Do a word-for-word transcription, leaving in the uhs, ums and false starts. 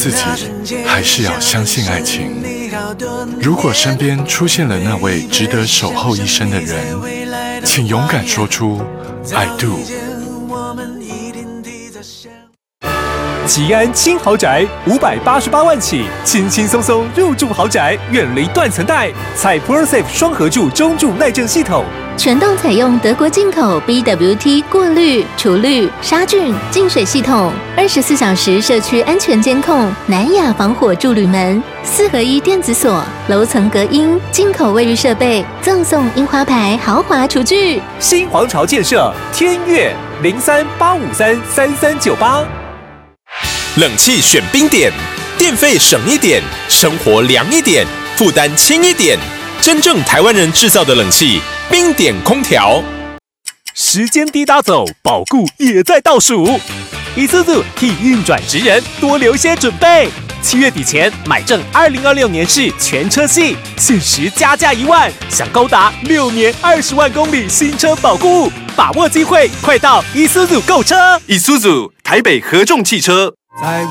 自己，还是要相信爱情。如果身边出现了那位值得守候一生的人，请勇敢说出 I do。 吉安轻豪宅五百八十八万起，轻轻松松入住豪宅，远离断层带。采 ProSafe 双合柱中柱耐震系统， 全栋采用德国进口 B W T 过滤、除氯、杀菌、净水系统，二十四小时社区安全监控，南亚防火助铝门，四合一电子锁，楼层隔音，进口卫浴设备，赠送樱花牌豪华厨具。 新皇朝建设天悦零三八五三三三九八。 冷气选冰点，电费省一点，生活凉一点，负担轻一点。真正台湾人制造的冷气，冰点空调。 时间滴答走，保固也在倒数。Isuzu替运转职人多留些准备。七月底前买正二零二六年式全车系，限时加价一万，享高达六年二十万公里新车保固。把握机会，快到 Isuzu 购车。 Isuzu 台北合众汽车。 在